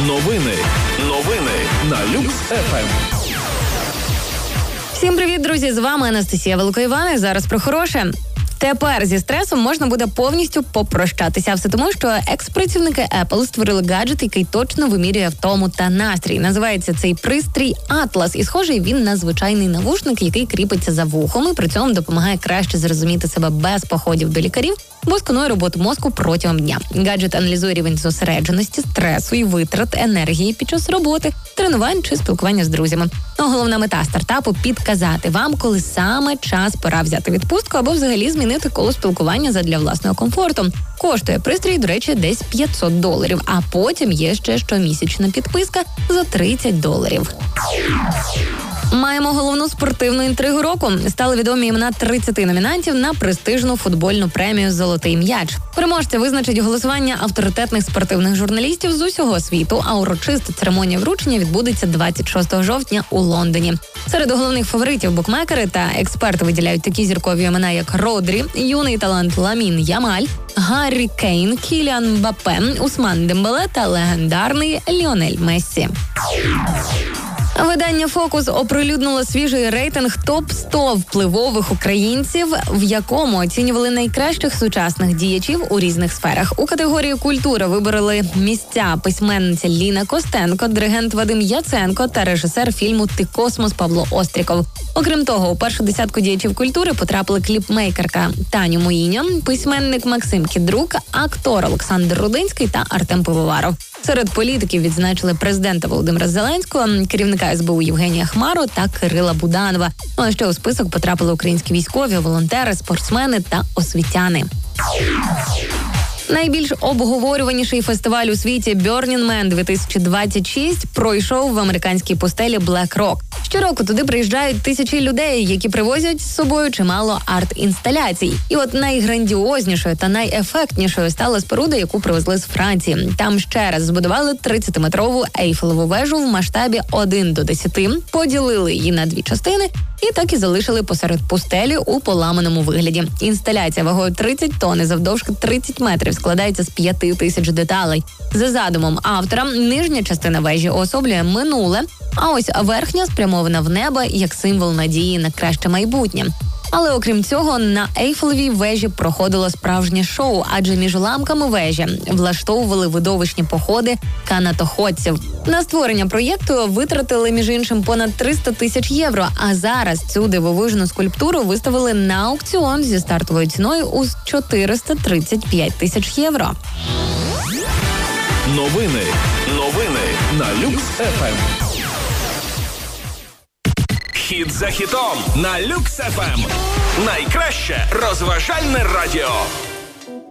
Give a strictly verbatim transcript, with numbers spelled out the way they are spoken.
Новини. Новини на Люкс еф ем. Всім привіт, друзі! З вами Анастасія Великоївана. І зараз про хороше. Тепер зі стресом можна буде повністю попрощатися. Все тому, що екс-працівники Apple створили гаджет, який точно вимірює втому та настрій. Називається цей пристрій Atlas. І схожий він на звичайний навушник, який кріпиться за вухом і при цьому допомагає краще зрозуміти себе без походів до лікарів, бо сканує роботу мозку протягом дня. Гаджет аналізує рівень зосередженості, стресу і витрат енергії під час роботи, тренувань чи спілкування з друзями. Ну, головна мета стартапу – підказати вам, коли саме час пора взяти відпустку або взагалі змінити коло спілкування задля власного комфорту. Коштує пристрій, до речі, десь п'ятсот доларів, а потім є ще щомісячна підписка за тридцять доларів. Маємо головну спортивну інтригу року. Стали відомі імена тридцяти номінантів на престижну футбольну премію «Золотий м'яч». Переможця визначить голосування авторитетних спортивних журналістів з усього світу, а урочиста церемонія вручення відбудеться двадцять шостого жовтня у Лондоні. Серед головних фаворитів букмекери та експерти виділяють такі зіркові імена, як Родрі, юний талант Ламін Ямаль, Гаррі Кейн, Кіліан Мбаппе, Усман Дембеле та легендарний Ліонель Мессі. Видання «Фокус» оприлюднило свіжий рейтинг топ сто впливових українців, в якому оцінювали найкращих сучасних діячів у різних сферах. У категорії «Культура» вибрали місця письменниця Ліна Костенко, диригент Вадим Яценко та режисер фільму «Ти космос» Павло Остріков. Окрім того, у першу десятку діячів культури потрапили кліпмейкерка Таня Муїня, письменник Максим Кідрук, актор Олександр Рудинський та Артем Пивоваров. Серед політиків відзначили президента Володимира Зеленського, керівника ес бе у Євгенія Хмару та Кирила Буданова. Ну а ще у список потрапили українські військові, волонтери, спортсмени та освітяни. Найбільш обговорюваніший фестиваль у світі Burning Man дві тисячі двадцять шість пройшов в американській пустелі Black Rock. Щороку туди приїжджають тисячі людей, які привозять з собою чимало арт-інсталяцій. І от найграндіознішою та найефектнішою стала споруда, яку привезли з Франції. Там ще раз збудували тридцятиметрову Ейфелеву вежу в масштабі один до десяти, поділили її на дві частини і так і залишили посеред пустелі у поламаному вигляді. Інсталяція вагою тридцять тонн і завдовжки тридцять метрів складається з п'яти тисяч деталей. За задумом автора, нижня частина вежі уособлює минуле, а ось верхня спрямована в небо як символ надії на краще майбутнє. Але окрім цього, на Ейфелевій вежі проходило справжнє шоу, адже між уламками вежі влаштовували видовищні походи канатоходців. На створення проєкту витратили, між іншим, понад триста тисяч євро, а зараз цю дивовижну скульптуру виставили на аукціон зі стартовою ціною у чотириста тридцять п'ять тисяч євро. Новини. Новини на Люкс еф ем. Хіт за хітом на Люкс еф ем. Найкраще розважальне радіо.